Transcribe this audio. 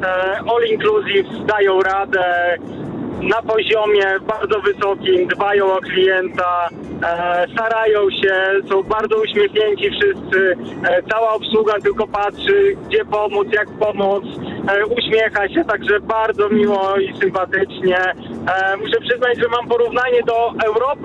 all inclusive dają radę na poziomie bardzo wysokim, dbają o klienta, starają się, są bardzo uśmiechnięci wszyscy, cała obsługa tylko patrzy, gdzie pomóc, jak pomóc, uśmiecha się, także bardzo miło i sympatycznie. Muszę przyznać, że mam porównanie do Europy,